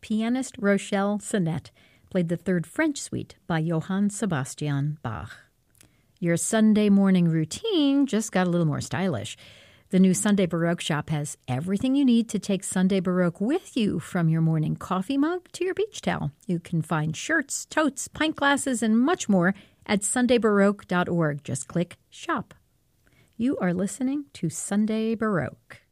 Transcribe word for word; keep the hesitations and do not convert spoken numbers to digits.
pianist Rochelle Sonnet played the Third French Suite by Johann Sebastian Bach. Your Sunday morning routine just got a little more stylish. The new Sunday Baroque shop has everything you need to take Sunday Baroque with you, from your morning coffee mug to your beach towel. You can find shirts, totes, pint glasses, and much more at sunday baroque dot org. Just click Shop. You are listening to Sunday Baroque.